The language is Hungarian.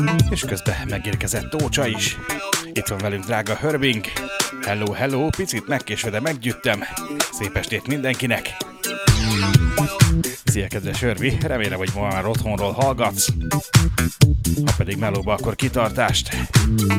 És közben megérkezett Tócsa is. Itt van velünk drága Hörbing. Hello, hello, picit megkésve, de meggyüttem. Szép estét mindenkinek. Szia, kedves Hörbi, remélem, hogy ma már otthonról hallgatsz. Ha pedig melóba, akkor kitartást.